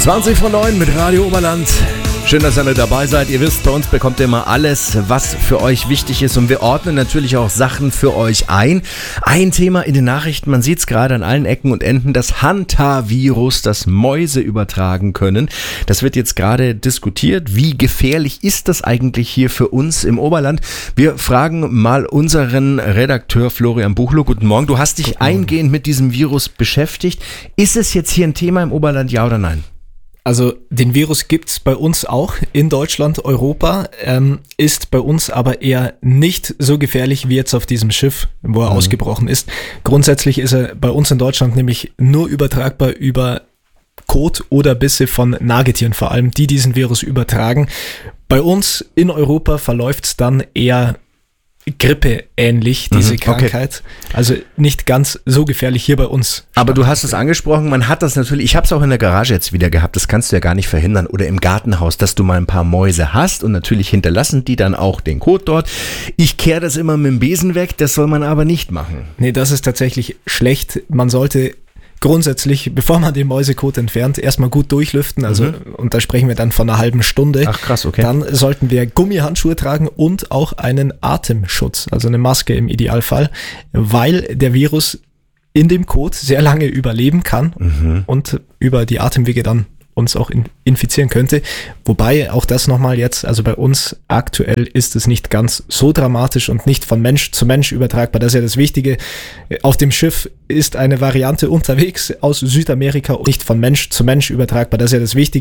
20:09 mit Radio Oberland. Schön, dass ihr mit dabei seid. Ihr wisst, bei uns bekommt ihr immer alles, was für euch wichtig ist, und wir ordnen natürlich auch Sachen für euch ein. Ein Thema in den Nachrichten, man sieht es gerade an allen Ecken und Enden, das Hantavirus, das Mäuse übertragen können. Das wird jetzt gerade diskutiert. Wie gefährlich ist das eigentlich hier für uns im Oberland? Wir fragen mal unseren Redakteur Florian Buchloh. Guten Morgen. Du hast dich eingehend mit diesem Virus beschäftigt. Ist es jetzt hier ein Thema im Oberland, ja oder nein? Also den Virus gibt's bei uns auch in Deutschland, Europa, ist bei uns aber eher nicht so gefährlich wie jetzt auf diesem Schiff, wo er ausgebrochen ist. Grundsätzlich ist er bei uns in Deutschland nämlich nur übertragbar über Kot oder Bisse von Nagetieren vor allem, die diesen Virus übertragen. Bei uns in Europa verläuft's dann eher Grippe-ähnlich, diese Krankheit. Okay. Also nicht ganz so gefährlich hier bei uns. Aber du hast es angesprochen, man hat das natürlich, ich habe es auch in der Garage jetzt wieder gehabt, das kannst du ja gar nicht verhindern, oder im Gartenhaus, dass du mal ein paar Mäuse hast, und natürlich hinterlassen die dann auch den Kot dort. Ich kehre das immer mit dem Besen weg, das soll man aber nicht machen. Nee, das ist tatsächlich schlecht. Man sollte grundsätzlich, bevor man den Mäusekot entfernt, erstmal gut durchlüften, also und da sprechen wir dann von einer halben Stunde. Ach krass, okay. Dann sollten wir Gummihandschuhe tragen und auch einen Atemschutz, also eine Maske im Idealfall, weil der Virus in dem Kot sehr lange überleben kann und über die Atemwege dann uns auch infizieren könnte. Wobei auch das nochmal jetzt, also bei uns aktuell ist es nicht ganz so dramatisch und nicht von Mensch zu Mensch übertragbar. Das ist ja das Wichtige. Auf dem Schiff ist eine Variante unterwegs aus Südamerika und nicht von Mensch zu Mensch übertragbar. Das ist ja das Wichtige.